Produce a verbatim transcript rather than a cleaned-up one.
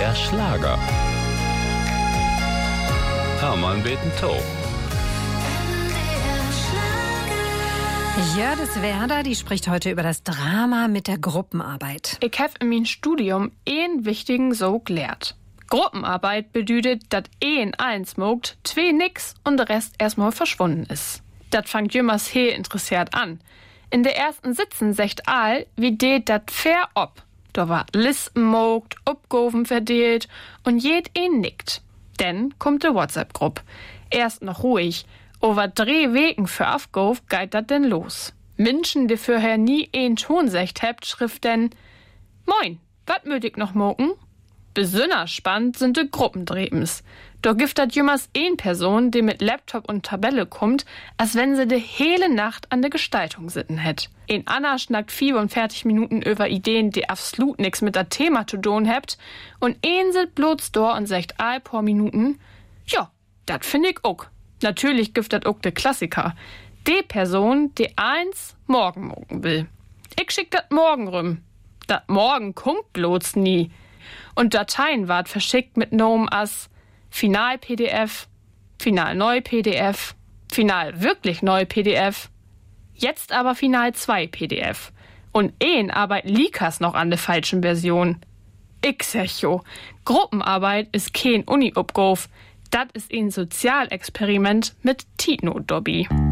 der Schlager. Hermann beten Tau. Jördis Werder, die spricht heute über das Drama mit der Gruppenarbeit. Ich habe in meinem Studium einen wichtigen so gelehrt. Gruppenarbeit bedeutet, dass ein eins mogt, zwei nix und der Rest erstmal verschwunden ist. Das fangt jümmers he interessiert an. In der ersten Sitzen secht all, wie det dat fair ob. Da war Listen mogt, Uppgoven verdeelt und jed een nickt. Denn kommt de WhatsApp-Grupp. Erst noch ruhig. Over drei Wegen für Afgov geht dat denn los. Menschen, die vorher nie een Ton secht hebt, schrift denn: Moin, wat mötig noch moken? Besonders spannend sind de Gruppendrebens. Da gibt dat jümmers een Person, die mit Laptop und Tabelle kommt, als wenn sie de hele Nacht an der Gestaltung sitten hätt. Een Anna schnackt vierundvierzig Minuten über Ideen, die absolut nix mit der Thema zu tun hebt, und een sit bloß da und sagt all paar Minuten: Ja, dat find ich ook. Natürlich gibt dat ook de Klassiker. De Person, die eins morgen mogen will. Ich schick dat morgen rüm. Dat morgen kommt bloß nie. Und Dateien ward verschickt mit Nomen as Final-P D F, Final-Neu-P D F, Final-Wirklich-Neu-P D F, jetzt aber Final-zwei-P D F. Und een Arbeit likas noch an der falschen Version. Ich sag jo, Gruppenarbeit ist kein Uni-Uppgof, dat ist ein Sozialexperiment mit Titnotdobby.